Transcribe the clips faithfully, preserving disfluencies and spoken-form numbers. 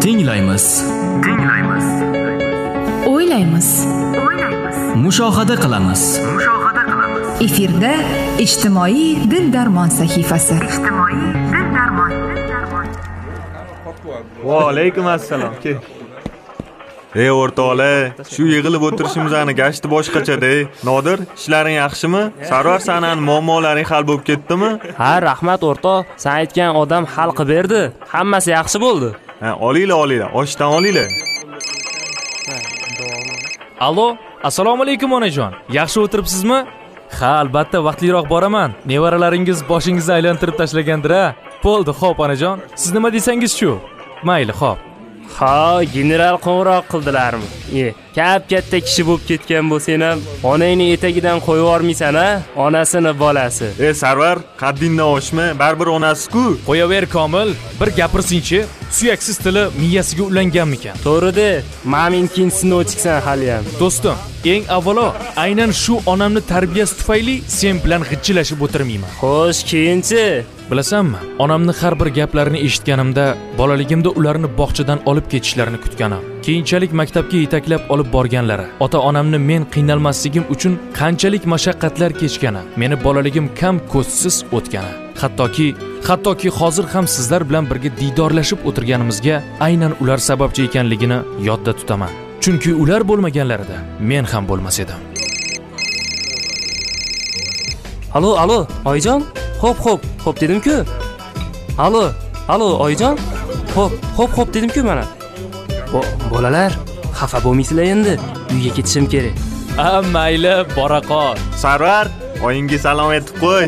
Tinglaymiz. Tinglaymiz. O'ylaymiz. O'ylaymiz. Mushohada qilamiz. Mushohada qilamiz. Efirda ijtimoiy dil darmon sahifasi. Ijtimoiy dil darmon. Dil darmon. Va alaykum assalom. Ey o'rtoqlar, shu yig'ilib o'tirishimizni gashti boshqacha-da. Nodir, ishlaring yaxshimi? Sarvar sanan muammolaring hal bo'lib ketdimi? Ha, rahmat o'rtoq. Sen aytgan odam hal qilib berdi. Hammasi yaxshi bo'ldi. Ha, olinglar, olinglar, oshdan olinglar. Allo, assalomu alaykum onajon. Yaxshi o'tiribsizmi? Ha, albatta vaqtliroq boraman. Nevaralaringiz boshingizni aylantirib tashlagandir-a. Bo'ldi, xo'p onajon. Siz nima desangiz-chu? Mayli, xo'p. Ha, general qo'ng'iroq qildilarmi? Ye, kap katta kishi bo'lib ketgan bo'lsang ham, onangni etagidan qo'yib yormaysan-a? Onasini bolasi. Ey Sarvar, qaddingdan oshma, baribir onasi-ku. Qo'yaver Komil, bir gapirsin-chi. Suyaksiz tili miyasiga ulanganmikan? To'g'ri-da, men ikkinchisini o'chiksan hali ham. Do'stim, eng avvalo, aynan shu onamni tarbiyasi tufayli sen bilan g'ichillashib o'tirmayman. Xo'sh, keyinchi? Bilasanmi, onamni har bir gaplarini eshitganimda, bolaligimda ularni bog'chadan olib ketishlarini kutganim, keyinchalik maktabga yetaklab olib borganlari, ota-onamni men qiynalmasligim uchun qanchalik mashaqqatlar kechgani, meni bolaligim kam ko'zsiz o'tgani, hattoki hattoki hozir ham sizlar bilan birga diydorlashib o'tirganimizga aynan ular sababchi ekanligini yodda tutaman. Chunki ular bo'lmaganlarida men ham bo'lmas edim. Alo, alo, oyijon? Xo'p, xo'p, xo'p dedim-ku. Alo, alo, oyijon? Xo'p, xo'p, xo'p dedim-ku mana. Bolalar, xafa bo'lmaysizlar endi. Uyga ketishim kerak. Ha, mayli, bora qol. Sarvar, oyingga salom aytib qo'y.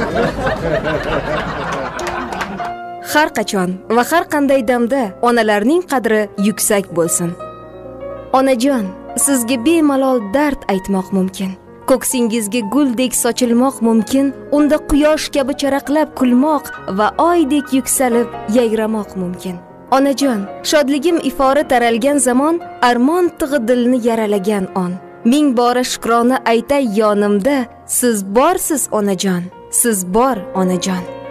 Har qachon va har qanday damda onalarning qadri yuksak bo'lsin. Onajon, sizga bemalol dard aytmoq mumkin. Ko'ksingizga guldek sochilmoq mumkin, unda quyosh kabi charaqlab kulmoq va oydek yuksalib yayramoq mumkin. Onajon, shodligim ifori taralgan zamon, armon tig'i dilni yaralagan on. Ming bora shukrona aytay yonimda, siz borsiz onajon, siz bor onajon.